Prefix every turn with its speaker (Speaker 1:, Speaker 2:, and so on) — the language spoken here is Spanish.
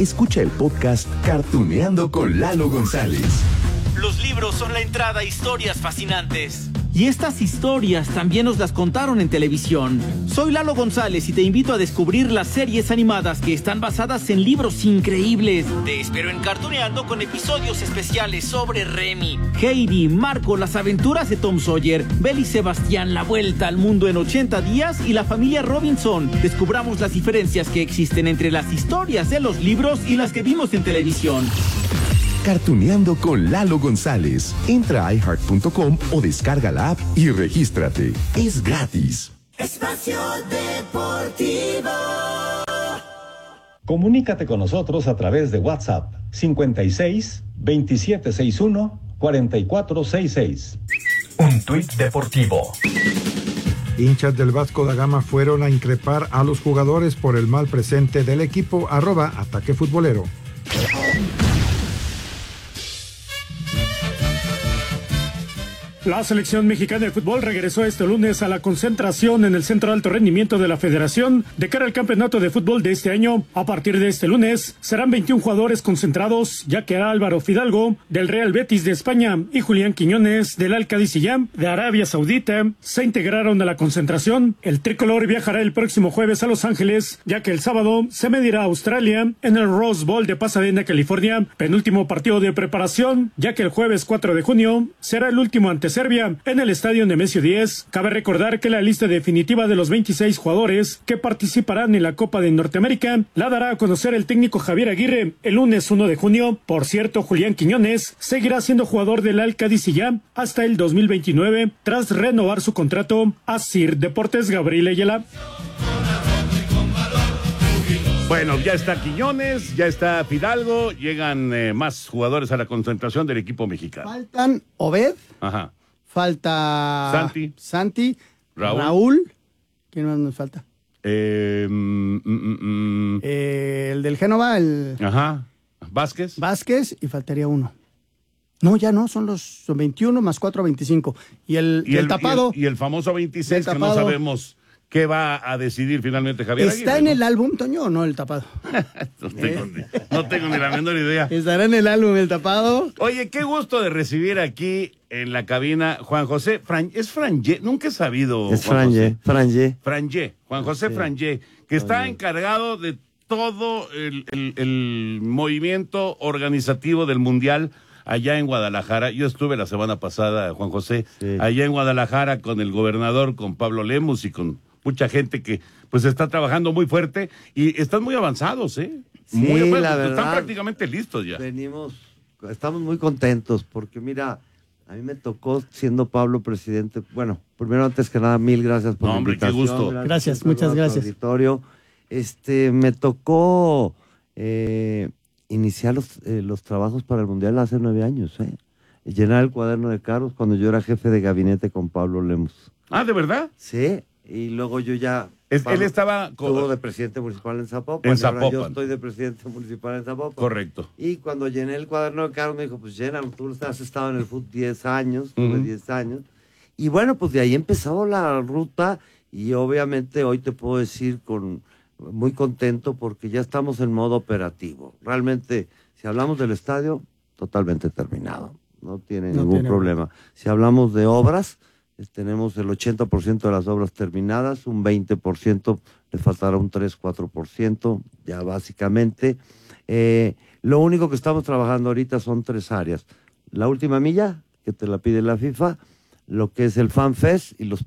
Speaker 1: escucha el podcast Cartuneando con Lalo González.
Speaker 2: Los libros son la entrada a historias fascinantes. Y estas historias también nos las contaron en televisión. Soy Lalo González y te invito a descubrir las series animadas que están basadas en libros increíbles. Te espero en Cartuneando con episodios especiales sobre Remy, Heidi, Marco, las aventuras de Tom Sawyer, Belle y Sebastián, la vuelta al mundo en 80 días y la familia Robinson. Descubramos las diferencias que existen entre las historias de los libros y las que vimos en televisión.
Speaker 1: Cartuneando con Lalo González. Entra a iHeart.com o descarga la app y regístrate. Es gratis.
Speaker 3: Espacio Deportivo.
Speaker 4: Comunícate con nosotros a través de WhatsApp 56 2761 4466.
Speaker 5: Un tuit deportivo.
Speaker 6: Hinchas del Vasco da Gama fueron a increpar a los jugadores por el mal presente del equipo @ataque futbolero.
Speaker 7: La selección mexicana de fútbol regresó este lunes a la concentración en el Centro de Alto Rendimiento de la Federación de cara al campeonato de fútbol de este año. A partir de este lunes serán 21 jugadores concentrados, ya que Álvaro Fidalgo del Real Betis de España y Julián Quiñones del Al-Qadisiyah de Arabia Saudita se integraron a la concentración. El tricolor viajará el próximo jueves a Los Ángeles, ya que el sábado se medirá a Australia en el Rose Bowl de Pasadena, California, penúltimo partido de preparación, ya que el jueves 4 de junio será el último ante Serbia en el estadio Nemesio 10. Cabe recordar que la lista definitiva de los 26 jugadores que participarán en la Copa de Norteamérica la dará a conocer el técnico Javier Aguirre el lunes 1 de junio. Por cierto, Julián Quiñones seguirá siendo jugador del Al-Qadisiyah hasta el 2029 tras renovar su contrato a Sir Deportes. Gabriel Ayala.
Speaker 8: Bueno, ya está Quiñones, ya está Fidalgo, llegan más jugadores a la concentración del equipo mexicano.
Speaker 9: Faltan Obed.
Speaker 8: Ajá.
Speaker 9: Falta
Speaker 8: Santi.
Speaker 9: Raúl. ¿Quién más nos falta?
Speaker 8: El
Speaker 9: del Génova,
Speaker 8: Ajá. Vázquez.
Speaker 9: Y faltaría uno. No, ya no, son 21 más 4, 25. Y el tapado.
Speaker 8: Y el famoso 26, que no sabemos qué va a decidir finalmente Javier Aguirre.
Speaker 9: ¿Está en el álbum, Toño, o no el tapado?
Speaker 8: No tengo ni la menor idea.
Speaker 9: ¿Estará en el álbum el tapado?
Speaker 8: Oye, qué gusto de recibir aquí en la cabina Juan José ¿es Frangé? Nunca he sabido.
Speaker 10: Es Frangé.
Speaker 8: Juan José Frangé, que está encargado de todo el movimiento organizativo del Mundial allá en Guadalajara. Yo estuve la semana pasada, Juan José, allá en Guadalajara con el gobernador, con Pablo Lemus y con mucha gente que pues está trabajando muy fuerte y están muy avanzados,
Speaker 10: Sí,
Speaker 8: muy
Speaker 10: la verdad,
Speaker 8: están prácticamente listos ya.
Speaker 10: Estamos muy contentos porque mira, a mí me tocó siendo Pablo presidente. Bueno, primero antes que nada, mil gracias por la invitación.
Speaker 8: Qué gusto.
Speaker 9: Gracias, muchas gracias.
Speaker 10: Auditorio. Me tocó iniciar los trabajos para el Mundial hace 9 años, llenar el cuaderno de cargos cuando yo era jefe de gabinete con Pablo Lemus.
Speaker 8: Ah, ¿de verdad?
Speaker 10: Sí, y luego yo ya...
Speaker 8: Él estaba...
Speaker 10: Estuvo de presidente municipal en Zapopan. Ahora yo estoy de presidente municipal en Zapopan.
Speaker 8: Correcto.
Speaker 10: Y cuando llené el cuaderno de cargos me dijo, pues llénalo, tú has estado en el fútbol 10 años, tuve 10 años. Y bueno, pues de ahí empezó la ruta y obviamente hoy te puedo decir muy contento porque ya estamos en modo operativo. Realmente, si hablamos del estadio, totalmente terminado. No tiene ningún problema. Si hablamos de obras, tenemos el 80% de las obras terminadas, un 20%, le faltará un 3-4%, ya básicamente. Lo único que estamos trabajando ahorita son 3 áreas. La última milla, que te la pide la FIFA, lo que es el Fan Fest y los